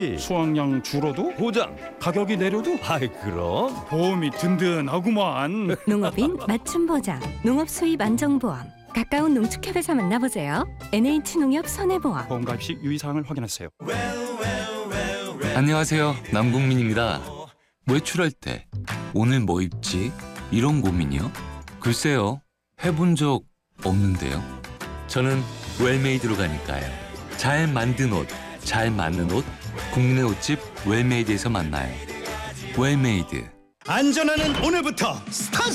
수확량 줄어도 보장. 가격이 내려도 아이 그럼. 보험이 든든하구만. 농업인 맞춤 보장, 농업 수입 안정보험. 가까운 농축협에서 만나보세요. NH농협 손해보험. 보험 가입 시 유의사항을 확인하세요. 안녕하세요. 남궁민입니다. 외출할 때 오늘 뭐 입지? 이런 고민이요? 글쎄요. 해본 적 없는데요. 저는 웰메이드로 가니까요. 잘 만든 옷, 잘 맞는 옷, 국민의 옷집 웰메이드에서 만나요. 웰메이드. 안전하는 오늘부터 스타트!